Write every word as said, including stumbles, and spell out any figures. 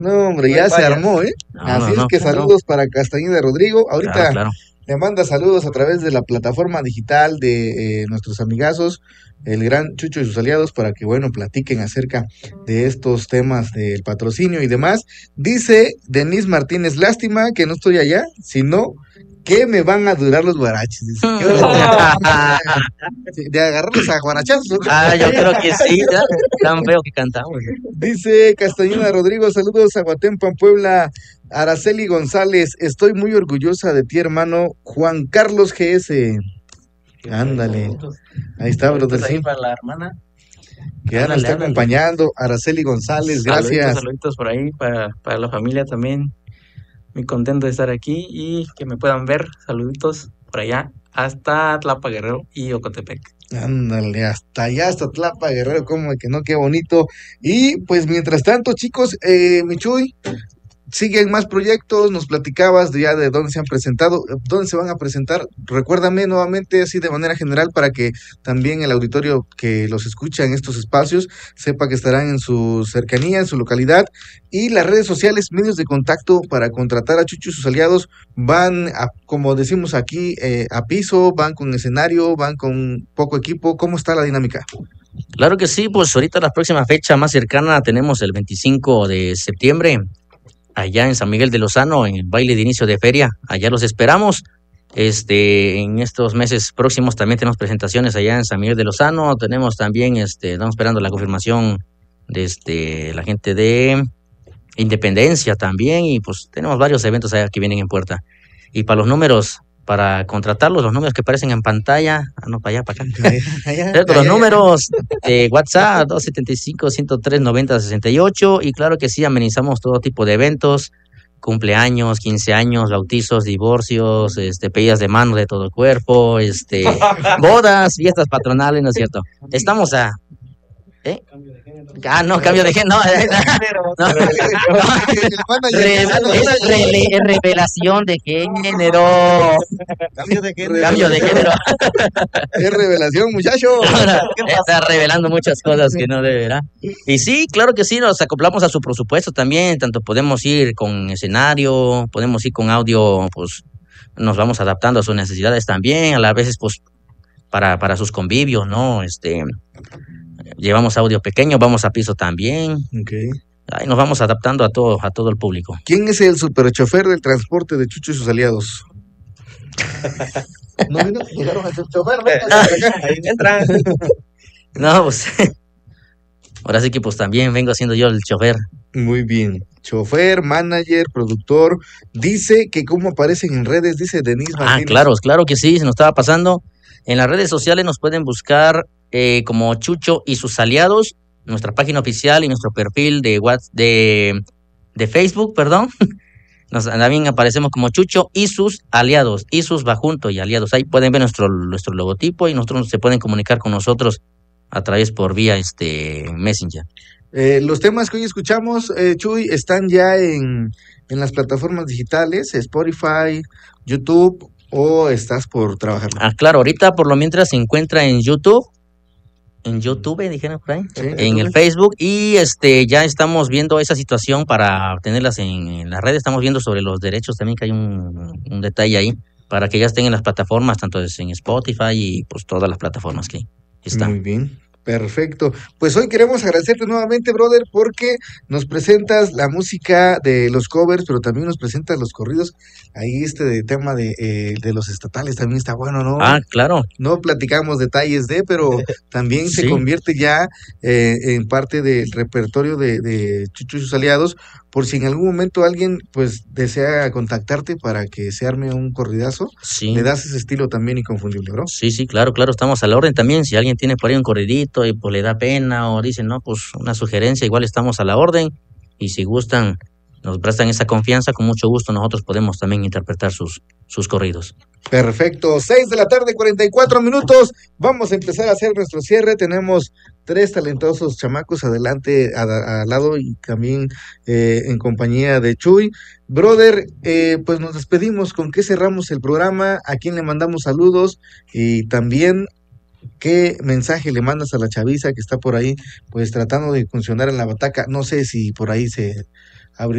No, hombre, ya se armó, ¿eh? No, Así no, es no, que claro. saludos para Castañeda Rodrigo. Claro, Ahorita claro. le manda saludos a través de la plataforma digital de eh, nuestros amigazos, el gran Chucho y sus aliados, para que, bueno, platiquen acerca de estos temas del patrocinio y demás. Dice Denise Martínez, lástima que no estoy allá, sino que me van a durar los guaraches. Dice, ¿qué hora de, de agarrarlos a guarachazos? Ah, yo creo que sí, ¿ya? Tan feo que cantamos. Dice Castañeda Rodrigo, saludos a Guatempan, Puebla. Araceli González, estoy muy orgullosa de ti, hermano Juan Carlos G S. Ándale, ahí está, brother, sí, para la hermana. que ya nos Ándale, está ándale. acompañando. Araceli González, Saluditos, gracias. saluditos por ahí para, para la familia también. Muy contento de estar aquí y que me puedan ver. Saluditos por allá hasta Tlapa Guerrero y Ocotepec. Ándale, hasta allá, hasta Tlapa, Guerrero, como de que no, qué bonito. Y pues mientras tanto, chicos, eh, Michuy, siguen más proyectos, nos platicabas de ya de dónde se han presentado, dónde se van a presentar. Recuérdame nuevamente, así de manera general, para que también el auditorio que los escucha en estos espacios sepa que estarán en su cercanía, en su localidad. Y las redes sociales, medios de contacto para contratar a Chucho y sus aliados, van, a, como decimos aquí, eh, a piso, van con escenario, van con poco equipo. ¿Cómo está la dinámica? Claro que sí, pues ahorita la próxima fecha más cercana tenemos el veinticinco de septiembre, allá en San Miguel de Lozano, en el baile de inicio de feria. Allá los esperamos. Este, en estos meses próximos también tenemos presentaciones allá en San Miguel de Lozano. Tenemos también, este, estamos esperando la confirmación de este, la gente de Independencia también, y pues tenemos varios eventos allá que vienen en puerta. Y para los números, para contratarlos, los números que aparecen en pantalla, ah, no, para allá, para acá. Allá, Los allá, números de WhatsApp, dos setenta y cinco, ciento tres, noventa, sesenta y ocho, y claro que sí, amenizamos todo tipo de eventos, cumpleaños, quince años, bautizos, divorcios, este, pedidas de mano de todo el cuerpo, este, bodas, fiestas patronales, ¿no es cierto? Estamos a... ¿Eh? Ah, no, cambio de género, no, no, no, Re- es rele- revelación de género, Cambio de género. cambio de género. Es revelación, muchacho. Ahora, está revelando muchas cosas que no deberá. Y sí, claro que sí, nos acoplamos a su presupuesto también, tanto podemos ir con escenario, podemos ir con audio, pues nos vamos adaptando a sus necesidades también, a las veces pues para, para sus convivios, ¿no? Este, llevamos audio pequeño, vamos a piso también. Okay. Ahí nos vamos adaptando a todo, a todo el público. ¿Quién es el superchofer del transporte de Chucho y sus aliados? ¿No vino? Llegaron a ser chofer, Ahí entran. No, pues ahora sí que pues también vengo siendo yo el chofer. Muy bien. Chofer, manager, productor. Dice que cómo aparecen en redes, dice Denise Ah, Martínez. claro, claro que sí, se nos estaba pasando. En las redes sociales nos pueden buscar eh, como Chucho y sus aliados, nuestra página oficial y nuestro perfil de WhatsApp, de, de Facebook, perdón. Nos, también aparecemos como Chucho y sus aliados, y sus va junto y aliados. Ahí pueden ver nuestro, nuestro logotipo y nosotros se pueden comunicar con nosotros a través por vía este Messenger. Eh, los temas que hoy escuchamos, eh, Chuy, están ya en, en las plataformas digitales, Spotify, YouTube, o estás por trabajar. Ah, claro, ahorita por lo mientras se encuentra en YouTube, en YouTube, dijeron por ahí, Sí, en el Facebook, y este ya estamos viendo esa situación para tenerlas en, en las redes. Estamos viendo sobre los derechos también, que hay un, un detalle ahí para que ya estén en las plataformas, tanto en Spotify y pues todas las plataformas que están. Muy bien. Perfecto. Pues hoy queremos agradecerte nuevamente, brother, porque nos presentas la música de los covers, pero también nos presentas los corridos. Ahí este de tema de, eh, de los estatales también está bueno, ¿no? Ah, claro. No platicamos detalles de, pero también se Sí. convierte ya eh, en parte del repertorio de, de Chucho y sus aliados, por si en algún momento alguien pues desea contactarte para que se arme un corridazo, Sí. le das ese estilo también inconfundible, ¿no? Sí, sí, claro, claro, estamos a la orden también. Si alguien tiene por ahí un corridito y pues le da pena o dice, no, pues una sugerencia, igual estamos a la orden. Y si gustan, nos prestan esa confianza, con mucho gusto nosotros podemos también interpretar sus, sus corridos. Perfecto, seis de la tarde, cuarenta y cuatro minutos. Vamos a empezar a hacer nuestro cierre. Tenemos tres talentosos chamacos adelante, al lado y también eh, en compañía de Chuy. Brother, eh, pues nos despedimos. ¿Con qué cerramos el programa? ¿A quién le mandamos saludos? Y también, ¿qué mensaje le mandas a la chaviza que está por ahí, pues tratando de funcionar en la bataca? No sé si por ahí se,